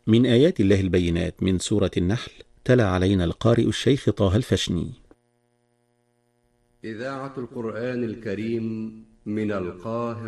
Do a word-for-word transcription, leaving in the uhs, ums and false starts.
من آيات الله البينات من سورة النحل، تلا علينا القارئ الشيخ طه الفشني. إذاعة القرآن الكريم من القاهرة.